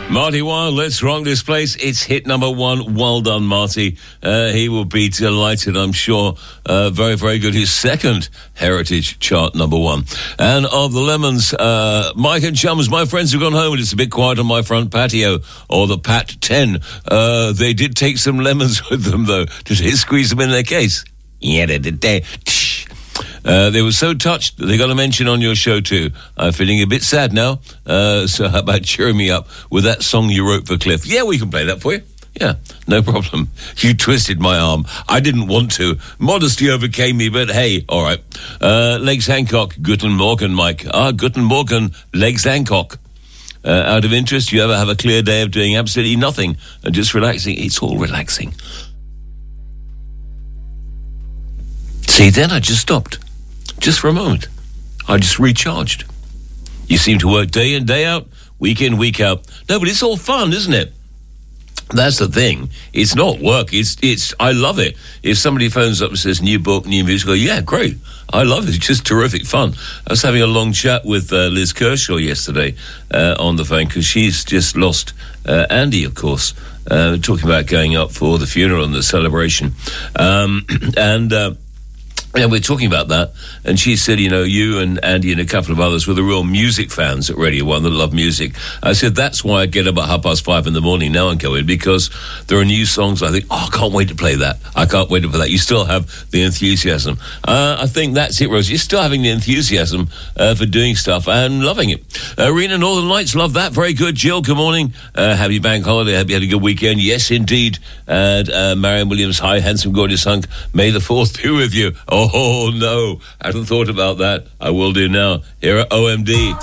Marty Wilde, Let's Rock This Place. It's hit number one. Well done, Marty. He will be delighted, I'm sure. Very, very good. His second Heritage chart number one. And of the Lemons, Mike and Chums, my friends have gone home and it's a bit quiet on my front patio, or the Pat 10. They did take some lemons with them, though. Did they squeeze them in their case? Yeah, they did. They were so touched that they got a mention on your show too. I'm feeling a bit sad now, so how about cheering me up with that song you wrote for Cliff? Yeah, we can play that for you. Yeah, no problem. You twisted my arm. I didn't want to. Modesty overcame me, but hey, all right. Legs Hancock, Guten Morgen, Mike. Guten Morgen, Legs Hancock. Out of interest, you ever have a clear day of doing absolutely nothing and just relaxing? It's all relaxing. See, then I just stopped. Just for a moment. I just recharged. You seem to work day in, day out, week in, week out. No, but it's all fun, isn't it? That's the thing. It's not work. It's. I love it. If somebody phones up and says, new book, new music, I go, yeah, great. I love it. It's just terrific fun. I was having a long chat with Liz Kershaw yesterday on the phone, because she's just lost Andy, of course, talking about going up for the funeral and the celebration. And we're talking about that, and she said, you know, you and Andy and a couple of others were the real music fans at Radio 1 that love music. I said, that's why I get up at 5:30 in the morning now and go in, because there are new songs. I think, I can't wait to play that. I can't wait to play that. You still have the enthusiasm. I think that's it, Rose. You're still having the enthusiasm for doing stuff and loving it. Rena, Northern Lights, love that. Very good. Jill, good morning. Happy bank holiday. Hope you had a good weekend. Yes, indeed. And Marion Williams, hi, handsome, gorgeous hunk. May the 4th be with you. Oh, no, I hadn't thought about that. I will do now. Here at OMD.